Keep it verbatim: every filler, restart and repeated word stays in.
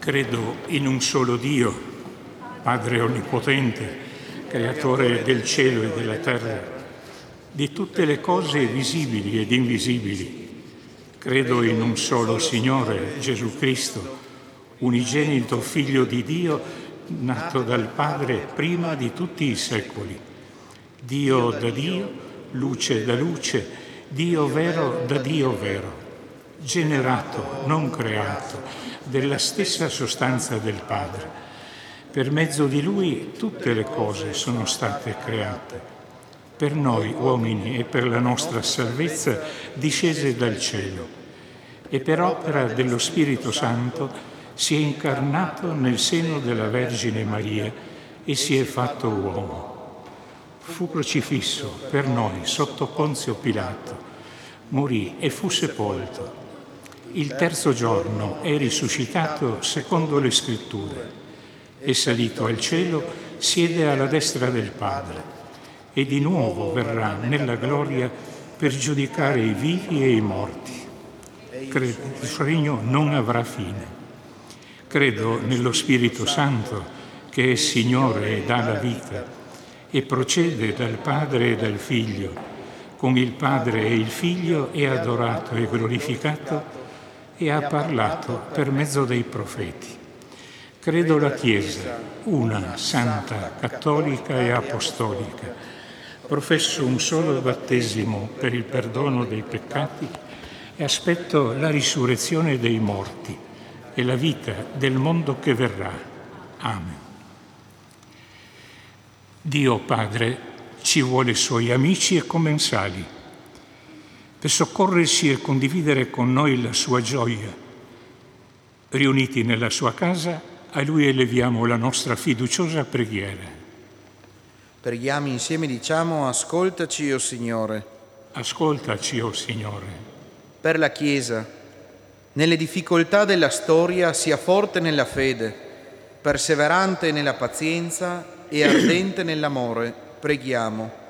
Credo in un solo Dio, Padre Onnipotente, Creatore del cielo e della terra, di tutte le cose visibili ed invisibili. Credo in un solo Signore, Gesù Cristo, unigenito Figlio di Dio, nato dal Padre prima di tutti i secoli. Dio da Dio, luce da luce, Dio vero da Dio vero, generato, non creato, della stessa sostanza del Padre. Per mezzo di Lui tutte le cose sono state create. Per noi uomini e per la nostra salvezza discese dal cielo, e per opera dello Spirito Santo si è incarnato nel seno della Vergine Maria e si è fatto uomo. Fu crocifisso per noi sotto Ponzio Pilato, morì e fu sepolto. Il terzo giorno è risuscitato secondo le Scritture, è salito al cielo, siede alla destra del Padre e di nuovo verrà nella gloria per giudicare i vivi e i morti. Credo che il suo regno non avrà fine. Credo nello Spirito Santo, che è Signore e dà la vita, e procede dal Padre e dal Figlio. Con il Padre e il Figlio è adorato e glorificato e ha parlato per mezzo dei profeti. Credo la Chiesa, una, santa, cattolica e apostolica. Professo un solo battesimo per il perdono dei peccati e aspetto la risurrezione dei morti e la vita del mondo che verrà. Amen. Dio Padre ci vuole Suoi amici e commensali per soccorrerci e condividere con noi la Sua gioia. Riuniti nella Sua casa, a Lui eleviamo la nostra fiduciosa preghiera. Preghiamo insieme, diciamo: ascoltaci, o Signore. Ascoltaci, o Signore. Per la Chiesa, nelle difficoltà della storia, sia forte nella fede, perseverante nella pazienza e ardente nell'amore. Preghiamo.